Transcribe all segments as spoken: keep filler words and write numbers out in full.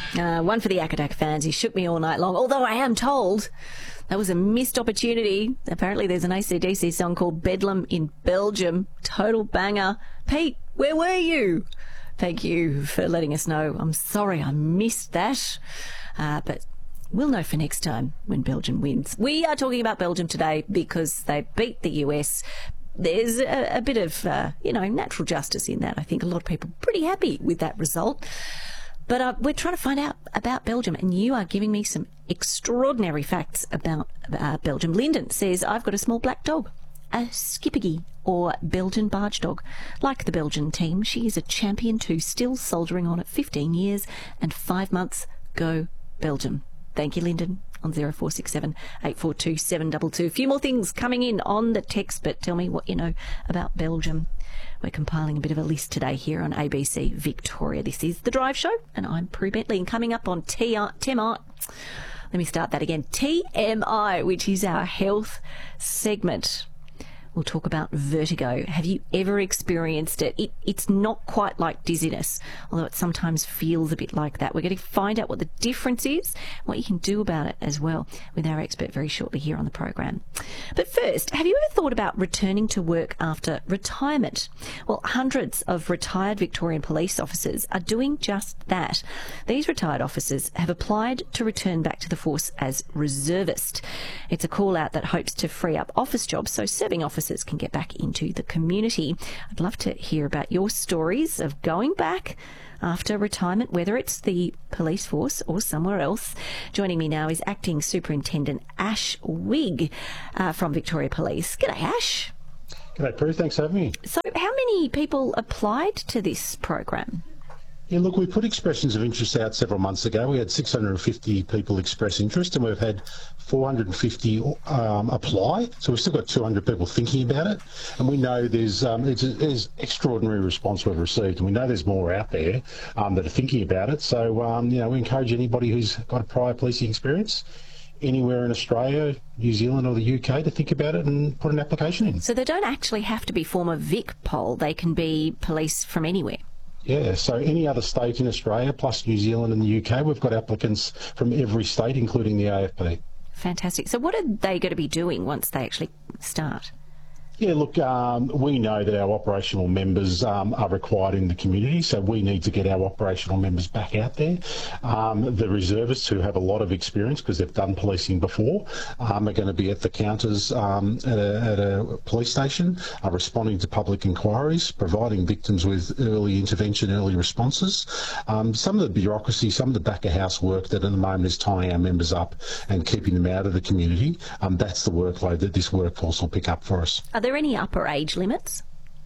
Uh, one for the Akadak fans. He shook me all night long, although I am told that was a missed opportunity. Apparently there's an A C D C song called Bedlam in Belgium. Total banger. Pete, where were you? Thank you for letting us know. I'm sorry I missed that, uh, but we'll know for next time when Belgium wins. We are talking about Belgium today because they beat the U S. There's a, a bit of, uh, you know, natural justice in that. I think a lot of people are pretty happy with that result. But uh, we're trying to find out about Belgium, and you are giving me some extraordinary facts about uh, Belgium. Lyndon says, I've got a small black dog, a Skippergy, or Belgian barge dog. Like the Belgian team, she is a champion too, still soldiering on at fifteen years and five months. Go Belgium. Thank you, Lyndon, on zero four six seven, eight four two, seven two two. A few more things coming in on the text, but tell me what you know about Belgium. We're compiling a bit of a list today here on A B C Victoria. This is The Drive Show, and I'm Prue Bentley. And coming up on T M I, let me start that again, T M I, which is our health segment. We'll talk about vertigo. Have you ever experienced it? it? It's not quite like dizziness, although it sometimes feels a bit like that. We're going to find out what the difference is, what you can do about it as well, with our expert very shortly here on the program. But first, have you ever thought about returning to work after retirement? Well, hundreds of retired Victorian police officers are doing just that. These retired officers have applied to return back to the force as reservist. It's a call out that hopes to free up office jobs so serving officers can get back into the community. I'd love to hear about your stories of going back after retirement, whether it's the police force or somewhere else. Joining me now is Acting Superintendent Ash Wigg uh, from Victoria Police. G'day, Ash. G'day, Prue. Thanks for having me. So how many people applied to this program? Yeah, look, we put expressions of interest out several months ago. We had six hundred fifty people express interest, and we've had four hundred fifty um, apply. So we've still got two hundred people thinking about it. And we know there's um, it's a, there's extraordinary response we've received, and we know there's more out there um, that are thinking about it. So um, you know, we encourage anybody who's got a prior policing experience anywhere in Australia, New Zealand or the U K to think about it and put an application in. So they don't actually have to be former Vic Pol. They can be police from anywhere. Yeah, so any other state in Australia, plus New Zealand and the U K, we've got applicants from every state, including the A F P. Fantastic. So what are they going to be doing once they actually start? Yeah, look, um, we know that our operational members um, are required in the community, so we need to get our operational members back out there. Um, the reservists, who have a lot of experience because they've done policing before, um, are going to be at the counters um, at, a, at a police station, are responding to public inquiries, providing victims with early intervention, early responses. Um, some of the bureaucracy, some of the back-of-house work that at the moment is tying our members up and keeping them out of the community, um, that's the workload that this workforce will pick up for us. Are there any upper age limits?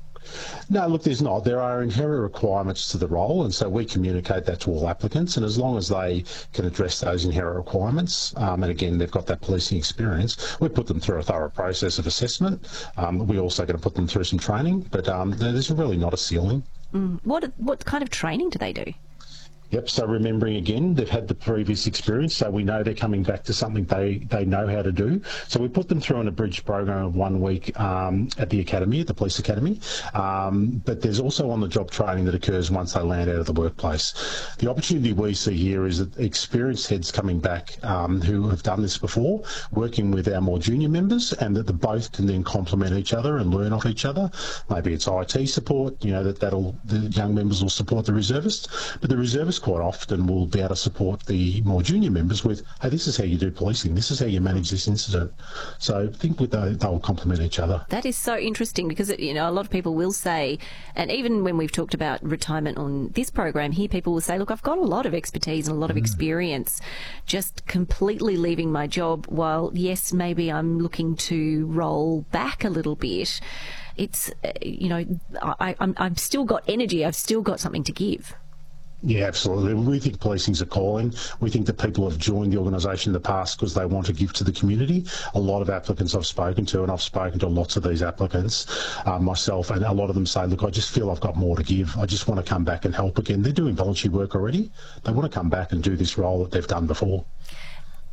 No, look, there's not. There are inherent requirements to the role, and so we communicate that to all applicants, and as long as they can address those inherent requirements, um, and again, they've got that policing experience, we put them through a thorough process of assessment. Um, we're also going to put them through some training, but um, there's really not a ceiling. Mm. What, what kind of training do they do? Yep, so remembering again, they've had the previous experience, so we know they're coming back to something they, they know how to do. So we put them through an abridged program of one week um, at the academy, at the police academy, um, but there's also on-the-job training that occurs once they land out of the workplace. The opportunity we see here is that experienced heads coming back um, who have done this before, working with our more junior members, and that the both can then complement each other and learn off each other. Maybe it's I T support, you know, that that'll, the young members will support the reservists, but the reservists quite often will be able to support the more junior members with, hey, this is how you do policing, this is how you manage this incident. So I think with they, they'll complement each other. That is so interesting because, you know, a lot of people will say, and even when we've talked about retirement on this program here, people will say, look, I've got a lot of expertise and a lot of mm. experience, just completely leaving my job while, yes, maybe I'm looking to roll back a little bit. It's, uh, you know, I, I'm, I've still got energy, I've still got something to give. Yeah, absolutely. We think policing's a calling. We think that people have joined the organisation in the past because they want to give to the community. A lot of applicants I've spoken to, and I've spoken to lots of these applicants uh, myself, and a lot of them say, look, I just feel I've got more to give. I just want to come back and help again. They're doing voluntary work already. They want to come back and do this role that they've done before.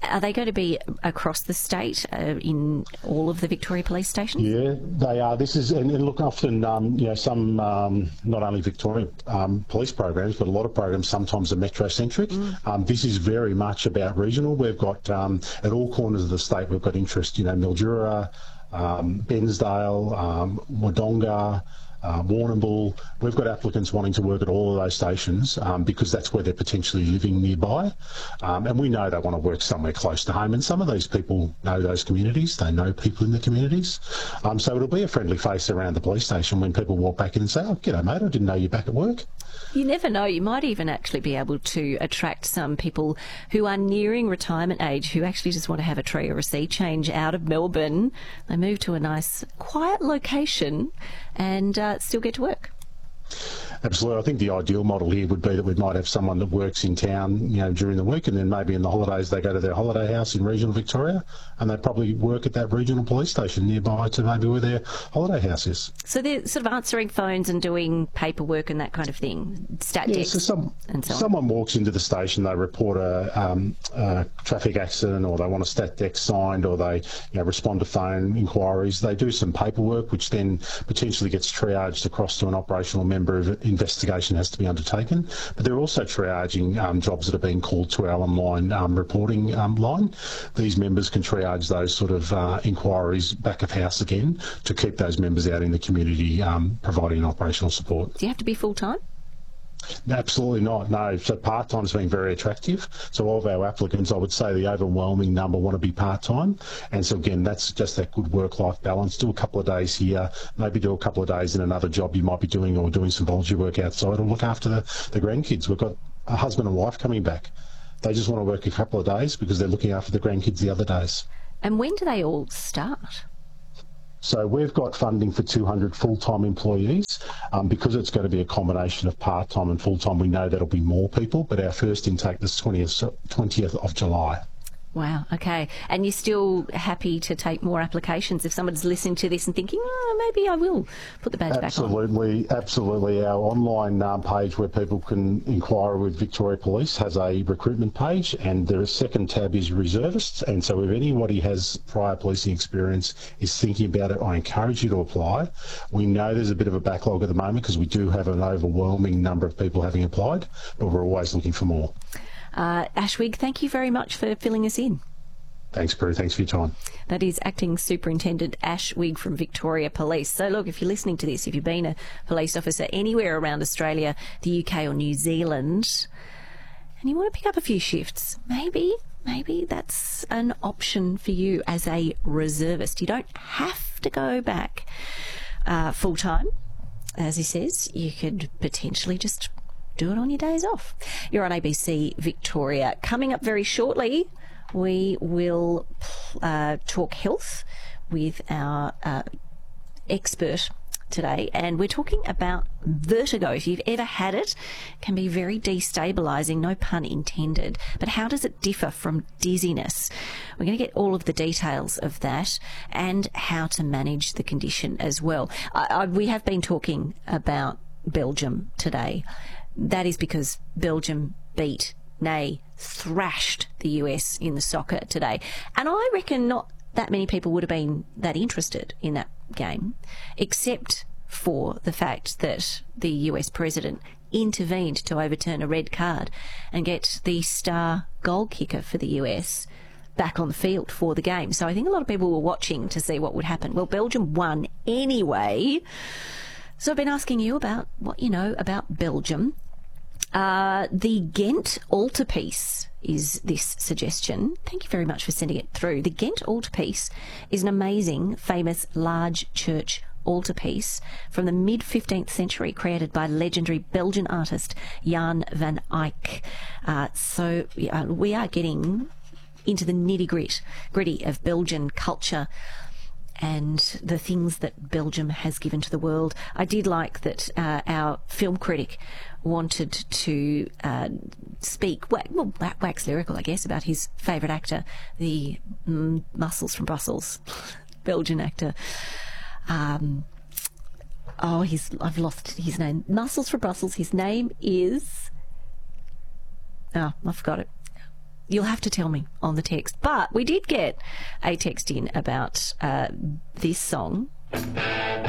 Are they going to be across the state uh, in all of the Victoria Police stations? Yeah, they are. This is, and, and look, often, um, you know, some, um, not only Victoria um, police programs, but a lot of programs sometimes are metro-centric. Mm. Um, this is very much about regional. We've got, um, at all corners of the state, we've got interest, you know, Mildura, um, Bensdale, um, Wodonga, Uh, Warrnambool. We've got applicants wanting to work at all of those stations um, because that's where they're potentially living nearby. Um, and we know they want to work somewhere close to home. And some of these people know those communities. They know people in the communities. Um, so it'll be a friendly face around the police station when people walk back in and say, oh, g'day, mate, I didn't know you're back at work. You never know. You might even actually be able to attract some people who are nearing retirement age who actually just want to have a tree or a sea change out of Melbourne. They move to a nice, quiet location and uh, still get to work. Absolutely. I think the ideal model here would be that we might have someone that works in town, you know, during the week, and then maybe in the holidays they go to their holiday house in regional Victoria, and they probably work at that regional police station nearby to maybe where their holiday house is. So they're sort of answering phones and doing paperwork and that kind of thing, stat yeah, decks so some, and so on. Someone walks into the station, they report a, um, a traffic accident, or they want a stat deck signed, or they, you know, respond to phone inquiries. They do some paperwork, which then potentially gets triaged across to an operational member of investigation has to be undertaken. But they're also triaging um, jobs that are being called to our online um, reporting um, line. These members can triage those sort of uh, inquiries back of house again to keep those members out in the community um, providing operational support. Do you have to be full-time? Absolutely not, no. So part-time's been very attractive. So of our applicants, I would say the overwhelming number want to be part-time. And so again, that's just that good work-life balance. Do a couple of days here, maybe do a couple of days in another job you might be doing, or doing some voluntary work outside, or look after the, the grandkids. We've got a husband and wife coming back. They just want to work a couple of days because they're looking after the grandkids the other days. And when do they all start? So we've got funding for two hundred full-time employees. Um, because it's going to be a combination of part-time and full-time, we know that'll be more people, but our first intake is twentieth of July. Wow, okay. And you're still happy to take more applications if someone's listening to this and thinking, oh, maybe I will put the badge absolutely, back on? Absolutely. Our online um, page where people can inquire with Victoria Police has a recruitment page, and the second tab is reservists. And so if anybody has prior policing experience, is thinking about it, I encourage you to apply. We know there's a bit of a backlog at the moment because we do have an overwhelming number of people having applied, but we're always looking for more. Uh, Ash Wigg, thank you very much for filling us in. Thanks, Prue. Thanks for your time. That is Acting Superintendent Ash Wigg from Victoria Police. So, look, if you're listening to this, if you've been a police officer anywhere around Australia, the U K or New Zealand, and you want to pick up a few shifts, maybe, maybe that's an option for you as a reservist. You don't have to go back uh, full-time. As he says, you could potentially just do it on your days off. You're on A B C Victoria. Coming up very shortly, we will uh, talk health with our uh, expert today, and we're talking about vertigo. If you've ever had it, it can be very destabilising, no pun intended. But how does it differ from dizziness? We're going to get all of the details of that and how to manage the condition as well. I, I, we have been talking about Belgium today. That is because Belgium beat, nay, thrashed the U S in the soccer today. And I reckon not that many people would have been that interested in that game, except for the fact that the U S president intervened to overturn a red card and get the star goal kicker for the U S back on the field for the game. So I think a lot of people were watching to see what would happen. Well, Belgium won anyway. So I've been asking you about what you know about Belgium. Uh, the Ghent altarpiece is this suggestion. Thank you very much for sending it through. The Ghent altarpiece is an amazing, famous, large church altarpiece from the mid fifteenth century, created by legendary Belgian artist Jan van Eyck. Uh, so uh, we are getting into the nitty-gritty gritty of Belgian culture and the things that Belgium has given to the world. I did like that uh, our film critic wanted to uh, speak, well, wax lyrical, I guess, about his favourite actor, the mm, Muscles from Brussels, Belgian actor. Um, oh, he's I've lost his name. Muscles from Brussels. His name is... Oh, I forgot it. you'll have to tell me on the text. But we did get a text in about uh, this song.